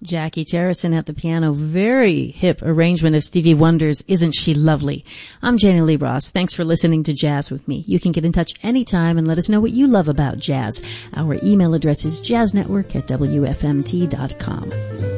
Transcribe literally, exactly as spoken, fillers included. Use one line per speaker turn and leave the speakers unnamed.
Jackie Terrison at the piano. Very hip arrangement of Stevie Wonder's Isn't She Lovely? I'm Janie Lee Ross. Thanks for listening to Jazz with me. You can get in touch anytime and let us know what you love about jazz. Our email address is jazznetwork at w f m t dot com.